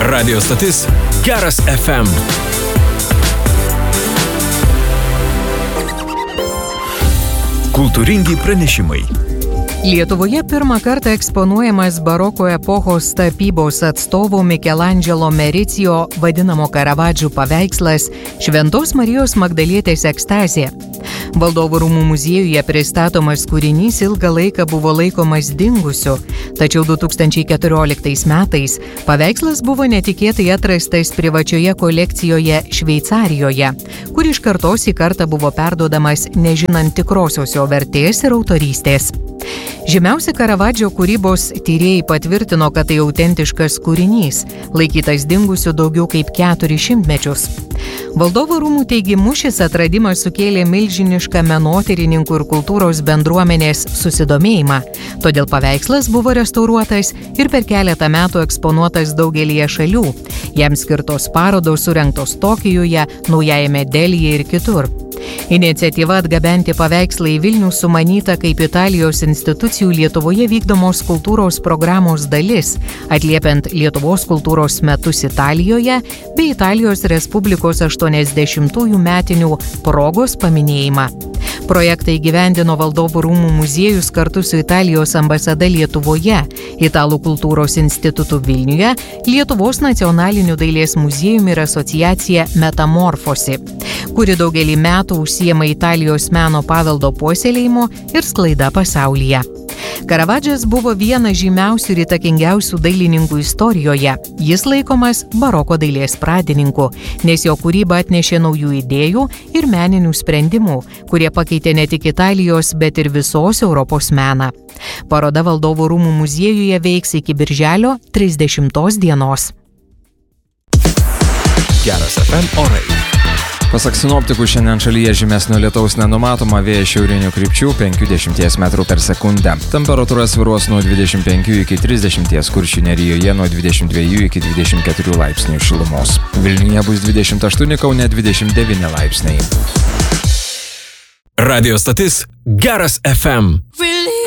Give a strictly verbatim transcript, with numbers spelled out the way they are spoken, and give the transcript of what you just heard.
Radio stotis Geras F M. Kultūringi pranešimai. Lietuvoje pirmą kartą eksponuojamas baroko epochos tapybos atstovo Mikelandželo Mericijo vadinamo Karavadžu paveikslas Šventos Marijos Magdalietės ekstazė. Valdovų rūmų muziejuje pristatomas kūrinys ilgą laiką buvo laikomas dingusiu, tačiau du tūkstančiai keturioliktais metais paveikslas buvo netikėtai atrastas privačioje kolekcijoje Šveicarijoje, kur iš kartos į kartą buvo perduodamas nežinant tikrosios jo vertės ir autorystės. Žymiausi Karavadžo kūrybos tyrėjai patvirtino, kad tai autentiškas kūrinys, laikytas dingusiu daugiau kaip keturis šimtmečius. Valdovų rūmų teigimu šis atradimas sukėlė milžinišką menotyrininkų ir kultūros bendruomenės susidomėjimą, todėl paveikslas buvo restauruotas ir per keletą metų eksponuotas daugelyje šalių. Jam skirtos parodos surengtos Tokijuje, Naujajame Delyje ir kitur. Iniciatyva atgabenti paveikslą į Vilnių sumanyta kaip Italijos institucijų Lietuvoje vykdomos kultūros programos dalis, atliepiant Lietuvos kultūros metus Italijoje bei Italijos Respublikos aštuoniasdešimtųjų metinių progos paminėjimą. Projektą įgyvendino Valdovų rūmų muziejus kartu su Italijos ambasada Lietuvoje, Italų kultūros institutu Vilniuje, Lietuvos nacionaliniu dailės muziejumi ir asociacija Metamorfosi, kuri daugelį metų užsiema Italijos meno paveldo puoselėjimo ir sklaida pasaulyje. Karavadžas buvo vienas žymiausių ir įtakingiausių dailininkų istorijoje. Jis laikomas baroko dailės pradininku, nes jo kūryba atnešė naujų idėjų ir meninių sprendimų, kurie pakeitė ne tik Italijos, bet ir visos Europos meną. Paroda Valdovų rūmų muziejuje veiks iki birželio trisdešimtos dienos. Geras F M orai. Pasak sinoptikų, šiandien šalyje žymesnio lietaus nenumatoma, vėjas šiaurinių krypčių penki dešimties metrų per sekundę. Temperatūra svyruos nuo dvidešimt penkių iki trisdešimties, Kuršių nerijoje nuo dvidešimt dviejų iki dvidešimt keturių laipsnių šilumos. Vilniuje bus dvidešimt aštuoni, Kaune dvidešimt devyni laipsniai. Radio stotis Geras F M.